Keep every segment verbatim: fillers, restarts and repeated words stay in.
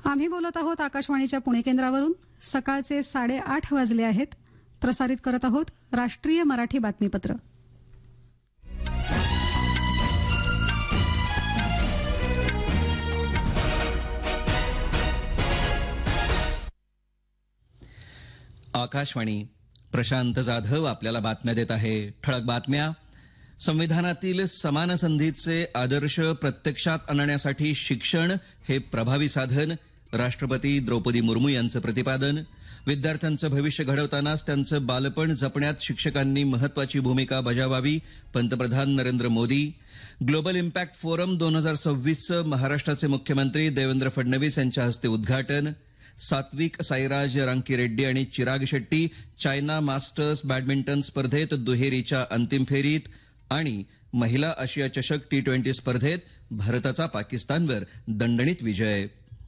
आम्ही बोलत आहोत आकाशवाणीच्या पुणे केंद्रावरून. सकाळचे साडेआठ वाजले आहेत. प्रसारित करत आहोत राष्ट्रीय मराठी बातमीपत्र. आकाशवाणी. प्रशांत जाधव आपल्याला बातम्या देत आहे. ठळक बातम्या. संविधानातील समान संधीचे आदर्श प्रत्यक्षात आणण्यासाठी शिक्षण हे प्रभावी साधन. राष्ट्रपती द्रौपदी मुर्मू यांचं प्रतिपादन. विद्यार्थ्यांचं भविष्य घडवतानाच त्यांचं बालपण जपण्यात शिक्षकांनी महत्वाची भूमिका बजावावी. पंतप्रधान Narendra Modi. Global impact forum दोन हजार सव्वीसचं महाराष्ट्राचे मुख्यमंत्री देवेंद्र फडणवीस यांच्या हस्ते उद्घाटन. सात्विक साईराज रांकीरेड्डी आणि Chirag Shetty China masters badminton स्पर्धेत दुहेरीच्या अंतिम फेरीत. आणि महिला आशिया चषक टी ट्वेंटी स्पर्धेत भारताचा पाकिस्तानवर दणदणीत विजय.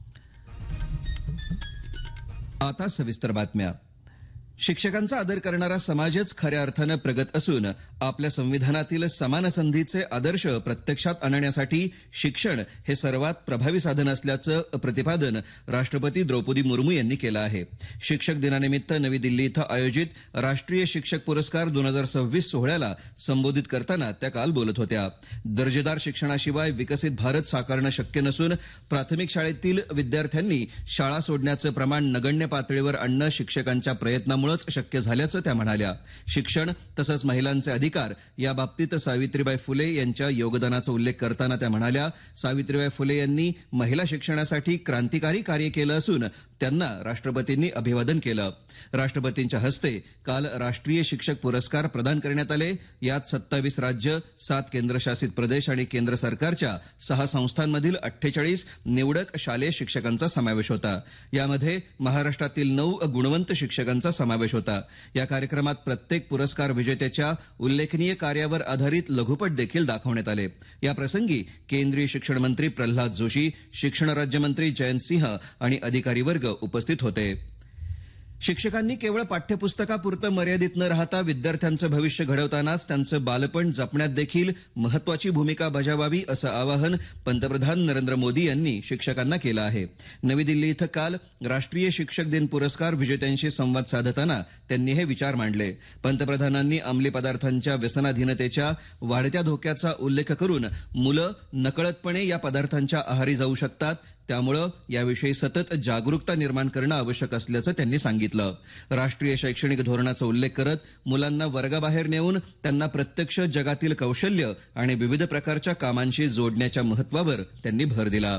आता सविस्तर बातम्या. शिक्षकांचा आदर करणारा समाजच खऱ्या अर्थानं प्रगत असून आपल्या संविधानातील समान संधीचे आदर्श प्रत्यक्षात आणण्यासाठी शिक्षण हे सर्वात प्रभावी साधन असल्याचं प्रतिपादन राष्ट्रपती द्रौपदी मुर्मू यांनी केलं आहे. शिक्षक दिनानिमित्त नवी दिल्ली इथं आयोजित राष्ट्रीय शिक्षक पुरस्कार दोन हजार सव्वीस सोहळ्याला संबोधित करताना त्या काल बोलत होत्या. दर्जेदार शिक्षणाशिवाय विकसित भारत साकारणं शक्य नसून प्राथमिक शाळेतील विद्यार्थ्यांनी शाळा सोडण्याचं प्रमाण नगण्य पातळीवर आणणं शिक्षकांच्या प्रयत्नामुळे शक्य झाल्याचं त्या म्हणाल्या. शिक्षण तसंच महिलांचे अधिकार याबाबतीत सावित्रीबाई फुले यांच्या योगदानाचा उल्लेख करताना त्या म्हणाल्या, सावित्रीबाई फुले यांनी महिला शिक्षणासाठी क्रांतिकारी कार्य केलं असून त्यांना राष्ट्रपतींनी अभिवादन केलं. राष्ट्रपतींच्या हस्ते काल राष्ट्रीय शिक्षक पुरस्कार प्रदान करण्यात आले. यात सत्तावीस राज्य, सात केंद्रशासित प्रदेश आणि केंद्र सरकारच्या सहा संस्थांमधील अठ्ठेचाळीस निवडक शालेय शिक्षकांचा समावेश होता. यामध्ये महाराष्ट्रातील नऊ गुणवंत शिक्षकांचा समावेश होता. या कार्यक्रमात प्रत्येक पुरस्कार विजेत्याच्या उल्लेखनीय कार्यावर आधारित लघुपट देखील दाखवण्यात आले. या प्रसंगी केंद्रीय शिक्षण मंत्री प्रल्हाद जोशी, शिक्षण राज्यमंत्री जयंत सिंह आणि अधिकारी वर्ग उपस्थित होते. शिक्षकांनी केवळ पाठ्यपुस्तकापुरतं मर्यादित न राहता विद्यार्थ्यांचं भविष्य घडवतानाच त्यांचं बालपण जपण्यात देखील महत्वाची भूमिका बजावावी असं आवाहन पंतप्रधान नरेंद्र मोदी यांनी शिक्षकांना केलं आहे. नवी दिल्ली इथं काल राष्ट्रीय शिक्षक दिन पुरस्कार विजेत्यांशी संवाद साधताना त्यांनी हे विचार मांडले. पंतप्रधानांनी अंमली पदार्थांच्या व्यसनाधीनतेच्या वाढत्या धोक्याचा उल्लेख करून मुलं नकळतपणे या पदार्थांच्या आहारी जाऊ शकतात, त्यामुळे याविषयी सतत जागरूकता निर्माण करणं आवश्यक असल्याचं त्यांनी सांगितलं. राष्ट्रीय शैक्षणिक धोरणाचा उल्लेख करत मुलांना वर्गाबाहेर नेऊन त्यांना प्रत्यक्ष जगातील कौशल्य आणि विविध प्रकारच्या कामांशी जोडण्याच्या महत्वावर त्यांनी भर दिला.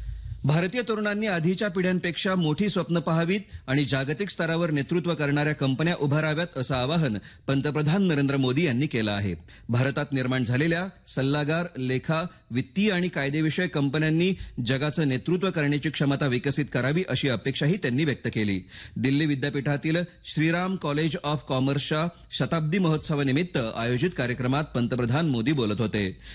भारतीय तरुणांनी आधीच्या पिढ्यांपेक्षा मोठी स्वप्न पाहावीत आणि जागतिक स्तरावर नेतृत्व करणाऱ्या कंपन्या उभाराव्यात असं आवाहन पंतप्रधान नरेंद्र मोदी यांनी केलं आहे. भारतात निर्माण झालेल्या सल्लागार, लेखा, वित्तीय आणि कायदेविषयक कंपन्यांनी जगाचं नेतृत्व करण्याची क्षमता विकसित करावी अशी अपेक्षाही त्यांनी व्यक्त केली. दिल्ली विद्यापीठातील श्रीराम कॉलेज ऑफ कॉमर्सच्या शताब्दी महोत्सवानिमित्त आयोजित कार्यक्रमात पंतप्रधान मोदी बोलत होते.